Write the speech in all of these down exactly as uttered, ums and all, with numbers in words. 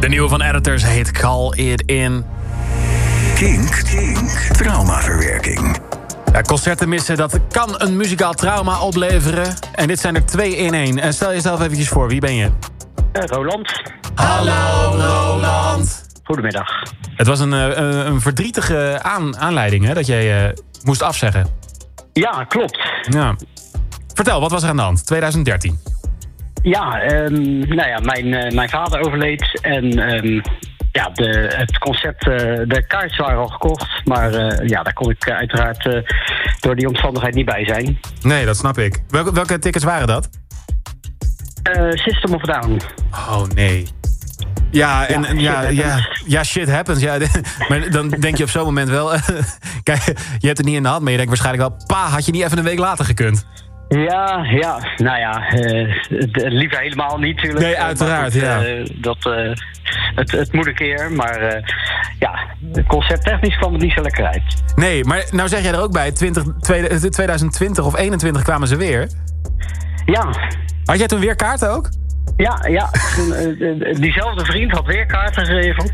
De nieuwe van Editors heet Call It In. Kink, Kink, traumaverwerking. Ja, concerten missen, dat kan een muzikaal trauma opleveren. En dit zijn er twee in één. En stel jezelf eventjes voor, wie ben je? Uh, Roland. Hallo, Roland. Goedemiddag. Het was een, uh, een verdrietige aan, aanleiding, hè, dat jij uh, moest afzeggen. Ja, klopt. Ja. Vertel, wat was er aan de hand? twintig dertien. Ja, um, nou ja, mijn, uh, mijn vader overleed en um, ja, de, het concert, uh, de kaartjes waren al gekocht, maar uh, ja, daar kon ik uh, uiteraard uh, door die omstandigheid niet bij zijn. Nee, dat snap ik. Welke, welke tickets waren dat? Uh, System of a Down. Oh nee. Ja, en, Ja, en ja, shit ja, ja, shit happens. Ja, maar dan denk je op zo'n moment wel... Kijk, je hebt het niet in de hand, maar je denkt waarschijnlijk wel... Pa, had je niet even een week later gekund? Ja, ja, nou ja, uh, liever helemaal niet natuurlijk. Nee, uiteraard, goed, ja. Uh, dat, uh, het, het moet een keer, maar uh, ja, concepttechnisch kwam het niet zo lekker uit. Nee, maar nou zeg jij er ook bij, twintig, twintig twintig of eenentwintig kwamen ze weer. Ja. Had jij toen weer kaarten ook? Ja, ja. Toen, uh, diezelfde vriend had weer kaarten geregeld.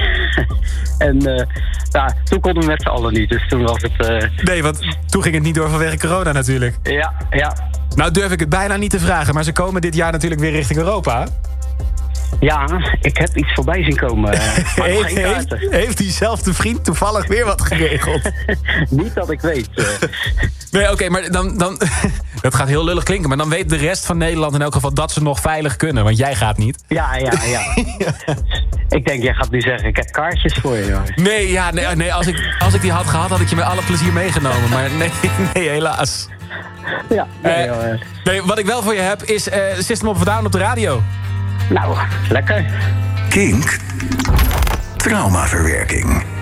en uh, ja, toen konden we met z'n allen niet, dus toen was het... Uh... Nee, want toen ging het niet door vanwege corona natuurlijk. Ja, ja. Nou durf ik het bijna niet te vragen, maar ze komen dit jaar natuurlijk weer richting Europa. Ja, ik heb iets voorbij zien komen. Uh, heeft, heeft, heeft diezelfde vriend toevallig weer wat geregeld? Niet dat ik weet. Uh. Nee, oké, okay, maar dan, dan... dat gaat heel lullig klinken, maar dan weet de rest van Nederland in elk geval dat ze nog veilig kunnen, want jij gaat niet. Ja, ja, ja. Ik denk, jij gaat nu zeggen, ik heb kaartjes voor je, jongen. Nee, ja, nee, nee als, ik, als ik die had gehad, had ik je met alle plezier meegenomen. Maar nee, nee helaas. Ja, nee, uh, nee, wat ik wel voor je heb, is uh, System of a Down op de radio. Nou, lekker. Kink, traumaverwerking.